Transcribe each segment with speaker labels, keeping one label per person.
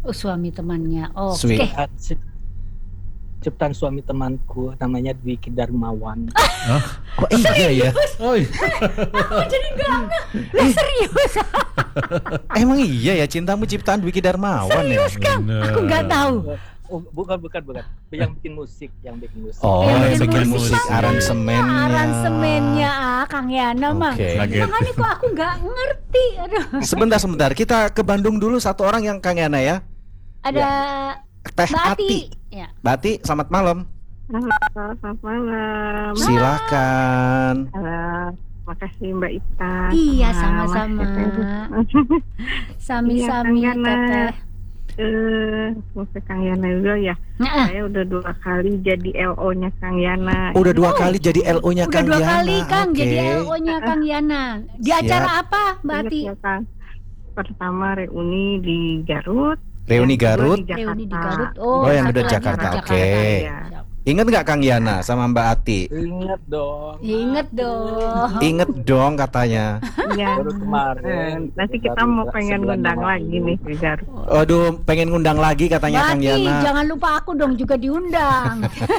Speaker 1: Oh, suami temannya.
Speaker 2: Sweet.
Speaker 1: Oke.
Speaker 3: Ciptaan suami temanku namanya Dwiki Darmawan.
Speaker 2: Oh iya ya.
Speaker 4: Oh iya.
Speaker 1: Aku jadi gak ngeh. Serius.
Speaker 2: Emang iya ya, cintamu ciptaan Dwiki Darmawan ya?
Speaker 1: Serius Kang.
Speaker 4: Bener.
Speaker 1: Aku gak tahu.
Speaker 3: Oh, bukan. Yang bikin musik.
Speaker 2: Oh,
Speaker 1: Yang
Speaker 2: yang
Speaker 1: bikin
Speaker 2: bikin
Speaker 1: musik.
Speaker 2: musik, aransemennya.
Speaker 1: Aransemennya Kang Yana mah.
Speaker 2: Oke.
Speaker 4: Kaget.
Speaker 1: Makanya kok aku gak ngerti. Aduh.
Speaker 2: Sebentar, kita ke Bandung dulu satu orang yang Kang Yana ya.
Speaker 1: Ada
Speaker 2: Teh
Speaker 1: Mbak Ati.
Speaker 2: Ati.
Speaker 1: Ya.
Speaker 2: Mbak Ati, selamat malam.
Speaker 5: Halo, selamat malam.
Speaker 2: Silakan.
Speaker 5: Halo, makasih Mbak Ita.
Speaker 1: Iya,
Speaker 5: sama
Speaker 1: sama-sama.
Speaker 5: Mas Teteh.
Speaker 1: Sami-sami
Speaker 5: Iya, Kang Yana.
Speaker 1: Teteh.
Speaker 5: Musik Kang Yana juga ya.
Speaker 1: Nah,
Speaker 5: Saya udah 2 kali jadi LO-nya Kang Yana.
Speaker 2: Udah 2 kali jadi LO-nya
Speaker 1: udah
Speaker 2: Kang
Speaker 1: 2
Speaker 2: Yana.
Speaker 1: kali Kang
Speaker 2: Oke.
Speaker 1: jadi LO-nya Kang Yana. Di
Speaker 2: Siap.
Speaker 1: acara apa Mbak
Speaker 5: Ingat
Speaker 1: Ati?
Speaker 5: ya, Kang? Pertama reuni di Garut.
Speaker 2: Reuni
Speaker 5: yang kedua
Speaker 2: Garut.
Speaker 5: di Jakarta.
Speaker 1: Reuni di Garut.
Speaker 2: Oh, yang
Speaker 1: satu
Speaker 2: udah
Speaker 1: lagi
Speaker 2: Jakarta.
Speaker 1: di
Speaker 2: Oke.
Speaker 5: Ya.
Speaker 2: Ingat nggak Kang Yana sama Mbak Ati?
Speaker 3: Ingat dong.
Speaker 1: Ingat dong.
Speaker 2: Inget dong katanya.
Speaker 5: Iya.
Speaker 3: Baru kemarin.
Speaker 5: Nanti kita mau pengen
Speaker 3: Sebulan
Speaker 5: ngundang
Speaker 3: yang
Speaker 5: lagi
Speaker 3: lalu.
Speaker 5: nih di Garut.
Speaker 2: Aduh, pengen ngundang lagi katanya
Speaker 1: Mbak
Speaker 2: Kang
Speaker 1: Ati,
Speaker 2: Yana.
Speaker 1: jangan lupa aku dong juga diundang.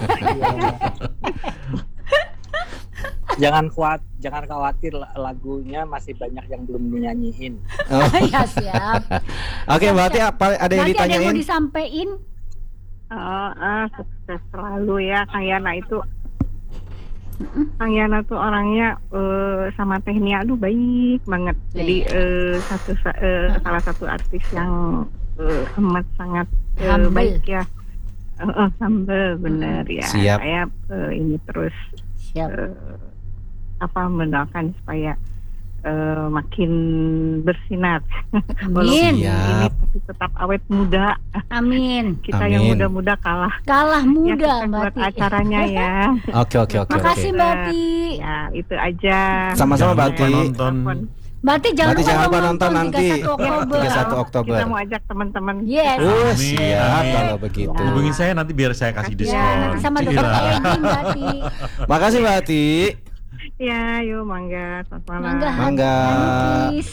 Speaker 3: Jangan khawatir lagunya masih banyak yang belum dinyanyiin.
Speaker 2: Oh.
Speaker 1: Ya siap.
Speaker 2: Oke, berarti apa ada yang
Speaker 1: Nanti ada yang mau
Speaker 2: ditanyain?
Speaker 1: disampaikan?
Speaker 5: Sukses selalu ya Kang Yana itu. Kang Yana tuh orangnya sama Tehnia aduh baik banget. Jadi salah satu artis yang amat sangat
Speaker 1: Humble.
Speaker 5: baik ya. Humble bener ya.
Speaker 2: Siap.
Speaker 5: Saya ini terus
Speaker 1: Siap.
Speaker 5: mendoakan supaya makin bersinar.
Speaker 1: Amin.
Speaker 5: Ini tapi tetap awet muda.
Speaker 1: Amin.
Speaker 5: Kita yang
Speaker 2: Amin.
Speaker 5: muda-muda kalah.
Speaker 1: Kalah
Speaker 5: Ya,
Speaker 1: muda
Speaker 5: sukses
Speaker 1: Mbak
Speaker 5: buat
Speaker 1: Ati.
Speaker 5: acaranya ya.
Speaker 2: Oke.
Speaker 1: Makasih Mbak Ati.
Speaker 5: Ya, itu aja.
Speaker 2: Sama-sama Mbak Ati.
Speaker 4: Jangan lupa nonton.
Speaker 1: Mbak Ati jangan
Speaker 2: Berarti
Speaker 1: lupa
Speaker 2: jangan
Speaker 1: dong
Speaker 2: lupa nonton nanti.
Speaker 1: 31 Oktober.
Speaker 2: 31 Oktober.
Speaker 5: Kita mau ajak teman-teman.
Speaker 1: Yes.
Speaker 2: Oh,
Speaker 4: Amin.
Speaker 2: siap kalau begitu.
Speaker 4: Hubungin saya nanti biar saya kasih
Speaker 5: Ya,
Speaker 4: diskon.
Speaker 1: Ya, nanti sama dokter
Speaker 4: Iya.
Speaker 1: Edi Mbak Ati.
Speaker 2: Makasih Mbak Ati.
Speaker 5: Ya, yuk mangga. Selamat malam.
Speaker 1: Mangga.
Speaker 2: Mangga.
Speaker 1: Hanis.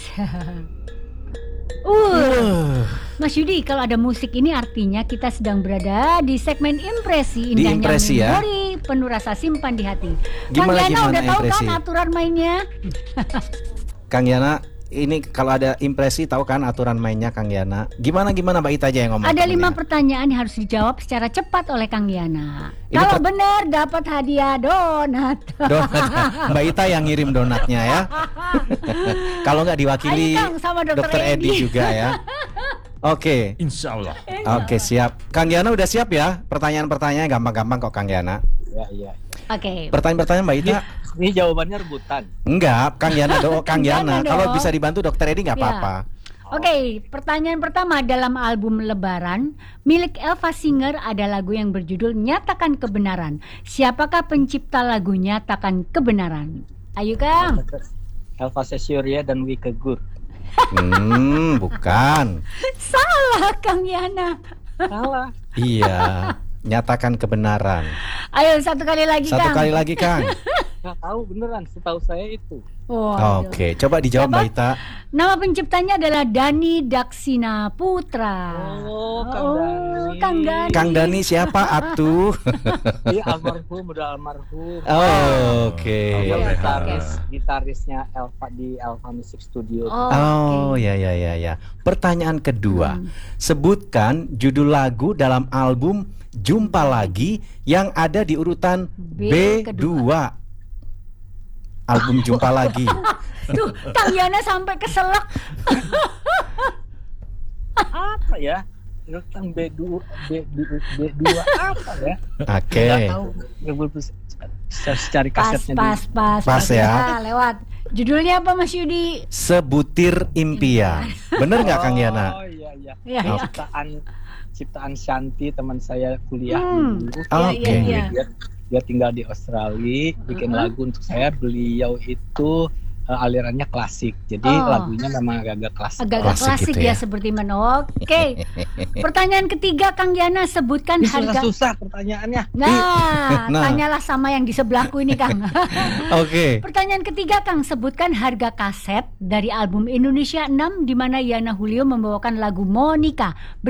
Speaker 1: Mas Yudi, kalau ada musik ini artinya kita sedang berada di segmen impresi
Speaker 2: Di
Speaker 1: indahnya
Speaker 2: impresi ya.
Speaker 1: memori penuh rasa simpan di hati. Kang
Speaker 2: Gimana,
Speaker 1: Yana udah tahu
Speaker 2: impresi?
Speaker 1: kan aturan mainnya?
Speaker 2: Kang Yana, ini kalau ada impresi tahu kan aturan mainnya Kang Yana. Gimana Mbak Ita aja yang ngomong.
Speaker 1: Ada 5
Speaker 2: temennya.
Speaker 1: pertanyaan yang harus dijawab secara cepat oleh Kang Yana.
Speaker 2: Ini
Speaker 1: Kalau benar dapat hadiah donat.
Speaker 2: Donat. Mbak Ita yang ngirim donatnya ya. Kalau nggak diwakili
Speaker 1: Ayo, Kang, sama Dokter
Speaker 2: Dokter Edi
Speaker 1: Edi.
Speaker 2: juga ya. Oke.
Speaker 4: Insya Allah.
Speaker 2: Oke, siap. Kang Yana udah siap ya? Pertanyaan-pertanyaannya gampang-gampang kok Kang Yana.
Speaker 3: Iya.
Speaker 1: Oke.
Speaker 2: Pertanyaan-pertanyaan Mbak Ita?
Speaker 3: Ini jawabannya rebutan.
Speaker 2: Enggak, Kang Yana Kang Yana.
Speaker 1: Jangan
Speaker 2: Kalau
Speaker 1: dong.
Speaker 2: bisa dibantu Dokter Edi nggak
Speaker 1: Ya.
Speaker 2: apa-apa.
Speaker 1: Oke, pertanyaan pertama, dalam album Lebaran milik Elva Singer ada lagu yang berjudul Nyatakan Kebenaran. Siapakah pencipta lagu Nyatakan Kebenaran? Ayo Kang.
Speaker 3: Elva Sessioria dan Wike Gur.
Speaker 2: Bukan.
Speaker 1: Salah Kang Yana.
Speaker 3: Salah.
Speaker 2: Iya. Nyatakan kebenaran.
Speaker 1: Ayo satu kali lagi
Speaker 2: Satu
Speaker 1: Kang.
Speaker 2: kali lagi Kang.
Speaker 3: Nggak tahu beneran. Setahu saya itu.
Speaker 1: Waduh.
Speaker 2: Oke, coba dijawab
Speaker 1: Siapa?
Speaker 2: Mbak Ita.
Speaker 1: Nama penciptanya adalah Dani Daksina Putra.
Speaker 3: Oh, Kang Dani.
Speaker 1: Kang Dani.
Speaker 2: Kang Dani siapa atuh?
Speaker 3: Iya, almarhum, udah almarhum.
Speaker 2: Oh, oke.
Speaker 3: Dia
Speaker 4: Oke.
Speaker 3: gitarisnya Elva di Elva Music Studio.
Speaker 2: Oh,
Speaker 1: oke.
Speaker 2: ya. Pertanyaan kedua. Sebutkan judul lagu dalam album Jumpa Lagi yang ada di urutan
Speaker 1: B
Speaker 2: B2. Album Jumpa Lagi.
Speaker 1: Tuh, Kang Yana sampai keselak.
Speaker 3: Apa ya? Urutan B2 apa ya?
Speaker 2: Oke.
Speaker 3: Nggak tahu. Harus cari kasetnya dulu.
Speaker 2: Pas ya.
Speaker 1: Lewat. Judulnya apa Mas Yudi?
Speaker 2: Sebutir impian. Bener nggak Kang Yana?
Speaker 3: Oh iya.
Speaker 1: Iya, iya.
Speaker 3: Ciptaan Shanti, teman saya kuliah dulu.
Speaker 2: Oke.
Speaker 1: Iya.
Speaker 3: Dia tinggal di Australia, bikin lagu untuk saya. Beliau itu alirannya klasik, jadi lagunya memang agak-agak klasik.
Speaker 1: Agak-agak
Speaker 2: Klasik
Speaker 1: klasik
Speaker 2: gitu
Speaker 1: ya
Speaker 2: ya.
Speaker 1: seperti mana. Oke. Pertanyaan ketiga Kang Yana, sebutkan
Speaker 3: Ini
Speaker 1: harga.
Speaker 3: susah pertanyaannya.
Speaker 1: Nah,
Speaker 2: Nah.
Speaker 1: tanyalah sama yang di sebelahku ini Kang.
Speaker 2: Oke.
Speaker 1: Pertanyaan ketiga Kang, sebutkan harga kaset dari album Indonesia 6 di mana Yana Julio membawakan lagu Monica.